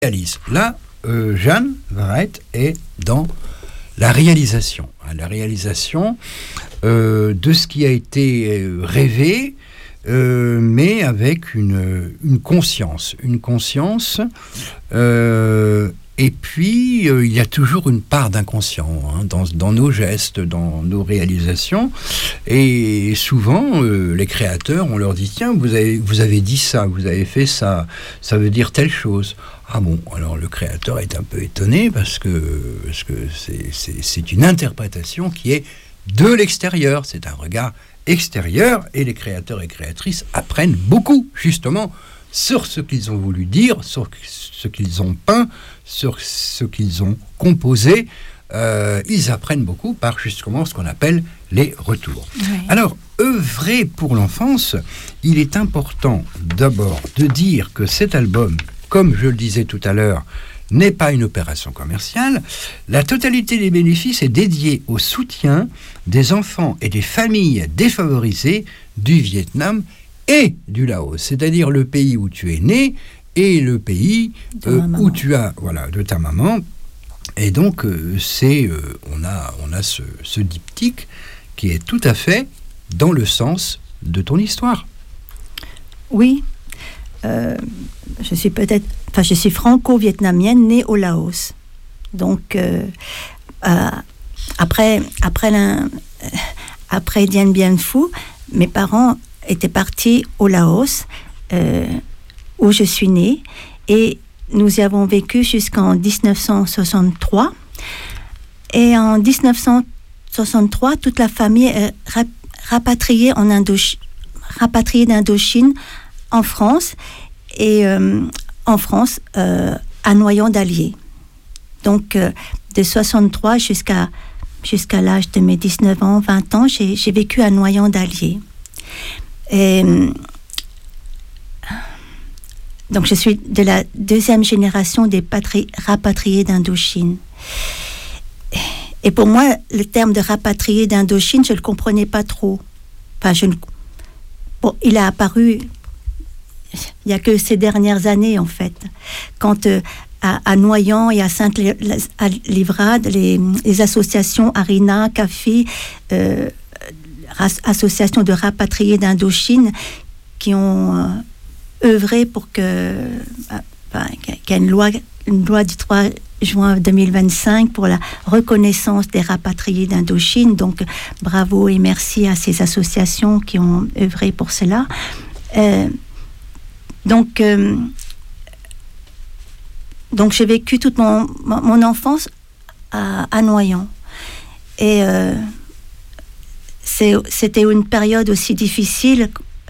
réalise. Là, Jeanne Varette est dans la réalisation. La réalisation de ce qui a été rêvé, mais avec une conscience. Et puis, il y a toujours une part d'inconscient dans nos gestes, dans nos réalisations. Et souvent, les créateurs, on leur dit, tiens, vous avez dit ça, vous avez fait ça, ça veut dire telle chose. Ah bon, alors le créateur est un peu étonné parce que c'est une interprétation qui est de l'extérieur. C'est un regard extérieur et les créateurs et créatrices apprennent beaucoup, justement, sur ce qu'ils ont voulu dire, sur ce qu'ils ont peint, sur ce qu'ils ont composé. Ils apprennent beaucoup par justement ce qu'on appelle les retours. Oui. Alors, œuvrer pour l'enfance, il est important d'abord de dire que cet album, comme je le disais tout à l'heure, n'est pas une opération commerciale. La totalité des bénéfices est dédiée au soutien des enfants et des familles défavorisées du Vietnam et du Laos, c'est-à-dire le pays où tu es né et le pays où tu as, de ta maman. Et donc, on a ce diptyque qui est tout à fait dans le sens de ton histoire. Oui. Je suis franco-vietnamienne, née au Laos. Donc, après Dien Bien Phu, mes parents étaient partis au Laos, où je suis née, et nous y avons vécu jusqu'en 1963. Et en 1963, toute la famille est rapatriée d'Indochine en France, et à Noyon-d'Allier. Donc, de 63 jusqu'à l'âge de mes 19 ans, 20 ans, j'ai vécu à Noyon-d'Allier. Et donc, je suis de la deuxième génération des rapatriés d'Indochine. Et pour moi, le terme de rapatrié d'Indochine, je ne le comprenais pas trop. Il a apparu il n'y a que ces dernières années, en fait. Quand à Noyon et à Sainte-Livrade, les associations Arina, CAFI, associations de rapatriés d'Indochine, qui ont œuvré pour qu'il y ait une loi du 3 juin 2025 pour la reconnaissance des rapatriés d'Indochine. Donc, bravo et merci à ces associations qui ont œuvré pour cela. Donc, j'ai vécu toute mon enfance à Noyon. Et c'était une période aussi difficile.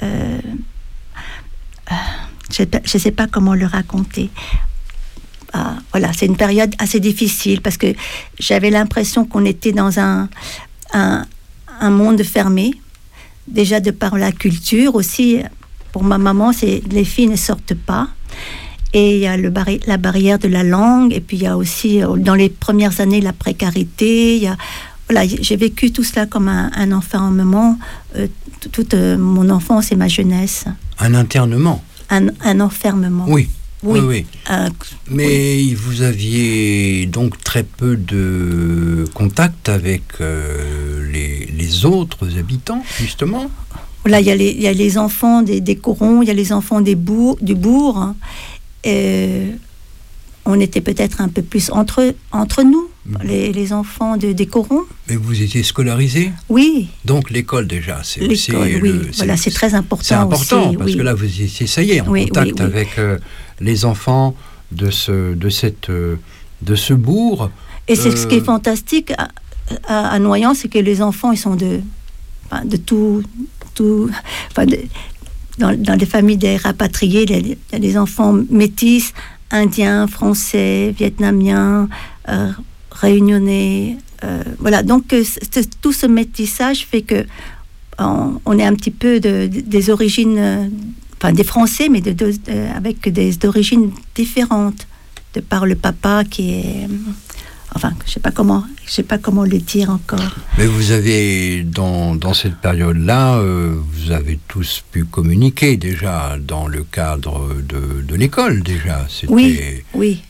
Je ne sais pas comment le raconter. C'est une période assez difficile parce que j'avais l'impression qu'on était dans un monde fermé. Déjà de par la culture aussi. Pour ma maman, les filles ne sortent pas. Et il y a la barrière de la langue. Et puis il y a aussi, dans les premières années, la précarité. J'ai vécu tout cela comme un enfermement, toute mon enfance et ma jeunesse. Un internement. Un enfermement. Oui. Mais vous aviez donc très peu de contact avec les autres habitants, justement. Il y a les enfants des corons, il y a les enfants du bourg. On était peut-être un peu plus entre nous, les enfants des corons. Mais vous étiez scolarisés ? Oui. Donc l'école déjà, c'est aussi... c'est très important. C'est important aussi, parce que là, vous étiez, ça y est, en contact avec les enfants de ce bourg. Et c'est ce qui est fantastique à Noyon, c'est que les enfants, ils sont de tout dans les familles des rapatriés, il y a des enfants métis, indiens, français, vietnamiens, réunionnais. Donc tout ce métissage fait que on est un petit peu des origines, des Français, mais avec des origines différentes, de par le papa qui est enfin, je sais pas comment le dire encore. Mais vous avez, dans cette période-là, vous avez tous pu communiquer déjà dans le cadre de l'école, déjà. Oui, oui.